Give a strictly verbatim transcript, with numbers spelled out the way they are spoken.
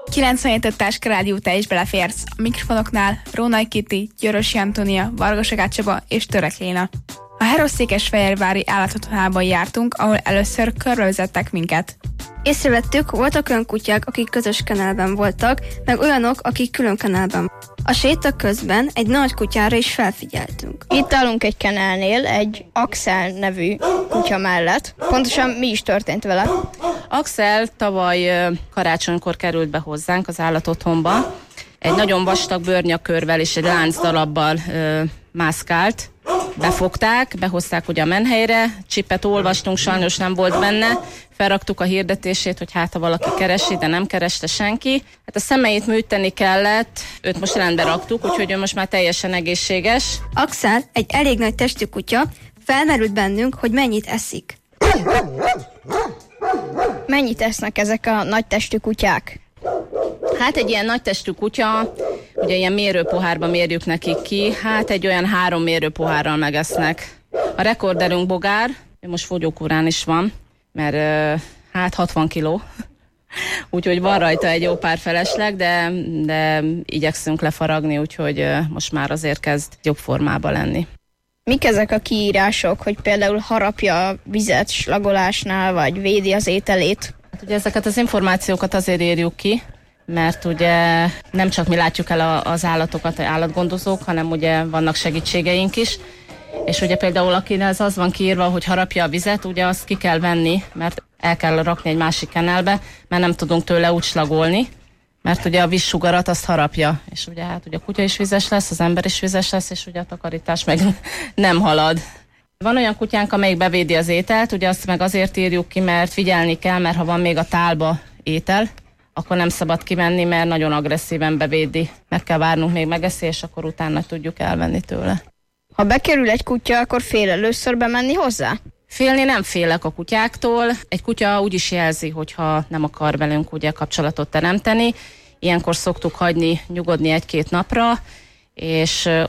kilencvenhét öt Táska Rádió, te is beleférsz. A mikrofonoknál Rónai Kitti, Györösi Antónia, Varga Csaba és Török Léna. A Heroszékesfehérvári állatotthonában jártunk, ahol először körbevezettek minket. Észrevettük, voltak olyan kutyák, akik közös kenelben voltak, meg olyanok, akik külön kenelben. A séta közben egy nagy kutyára is felfigyeltünk. Itt állunk egy kenelnél, egy Axel nevű kutya mellett. Pontosan mi is történt vele? Axel tavaly karácsonykor került be hozzánk az állatotthonba. Egy nagyon vastag bőrnyakörvel és egy láncdalabbal ö, mászkált. Befogták, behozták ugye a menhelyre, csipet olvastunk, sajnos nem volt benne, felraktuk a hirdetését, hogy hát ha valaki keresi, de nem kereste senki. Hát a szemeit műteni kellett, őt most rendbe raktuk, úgyhogy ő most már teljesen egészséges. Axel, egy elég nagy testű kutya, felmerült bennünk, hogy mennyit eszik. Mennyit esznek ezek a nagy testű kutyák? Hát egy ilyen nagy testű kutya, ugye ilyen mérőpohárba mérjük nekik ki, hát egy olyan három mérőpohárral megesznek. A rekorderünk Bogár, ő most fogyókúrán is van, mert hát hatvan kiló, úgyhogy van rajta egy jó pár felesleg, de, de igyekszünk lefaragni, úgyhogy most már azért kezd jobb formában lenni. Mik ezek a kiírások, hogy például harapja a vizet slagolásnál, vagy védi az ételét? Hát ugye ezeket az információkat azért írjuk ki, mert ugye nem csak mi látjuk el a, az állatokat, az állatgondozók, hanem ugye vannak segítségeink is, és ugye például akinek az van kiírva, hogy harapja a vizet, ugye azt ki kell venni, mert el kell rakni egy másik kenelbe, mert nem tudunk tőle úgy slagolni, mert ugye a vízsugarat azt harapja, és ugye hát ugye a kutya is vizes lesz, az ember is vizes lesz, és ugye a takarítás meg nem halad. Van olyan kutyánk, amelyik bevédi az ételt, ugye azt meg azért írjuk ki, mert figyelni kell, mert ha van még a tálba étel, akkor nem szabad kivenni, mert nagyon agresszíven bevédi. Meg kell várnunk, még megeszi, és akkor utána tudjuk elvenni tőle. Ha bekerül egy kutya, akkor fél először bemenni hozzá? Félni nem félek a kutyáktól. Egy kutya úgy is jelzi, hogyha nem akar velünk ugye kapcsolatot teremteni. Ilyenkor szoktuk hagyni nyugodni egy-két napra, és